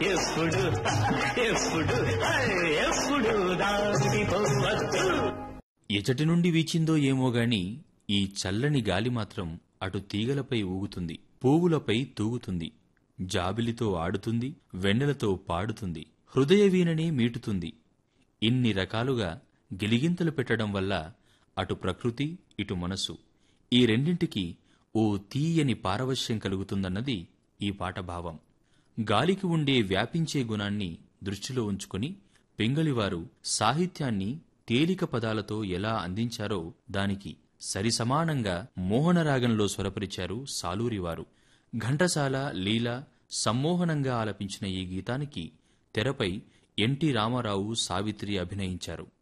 ఎప్పుడు ఎప్పుడు ఎప్పుడు దాటిపోవద్దు. ఎచటి నుండి వీచిందో ఏమోగాని ఈ చల్లని గాలి మాత్రం అటు తీగలపై ఊగుతుంది, పువ్వులపై తూగుతుంది, జాబిలితో ఆడుతుంది, వెన్నెలతో పాడుతుంది, హృదయ వీణనే మీటుతుంది. ఇన్ని రకాలుగా గిలిగింతలు పెట్టడం వల్ల అటు ప్రకృతి ఇటు మనసు ఈ రెండింటికి ఓ తీయని పారవశ్యం కలుగుతుందన్నది ఈ పాట భావం. గాలికి ఉండే వ్యాపించే గుణాన్ని దృష్టిలో ఉంచుకుని పింగళివారు సాహిత్యాన్ని తేలిక పదాలతో ఎలా అందించారో దానికి సరిసమానంగా మోహనరాగంలో స్వరపరిచారు సాలూరివారు. ఘంటసాల, లీల సమ్మోహనంగా ఆలపించిన ఈ గీతానికి తెరపై ఎన్టీ రామారావు, సావిత్రి అభినయించారు.